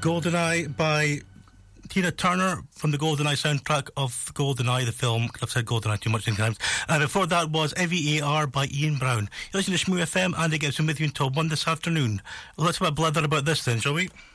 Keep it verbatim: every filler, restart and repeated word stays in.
GoldenEye by Tina Turner from the GoldenEye soundtrack of GoldenEye, the film. I've said GoldenEye too much sometimes. And before that was F E A R by Ian Brown. You listen to Shmoo F M, and it gets in with you until one this afternoon. Let's have a blather about this then, shall we?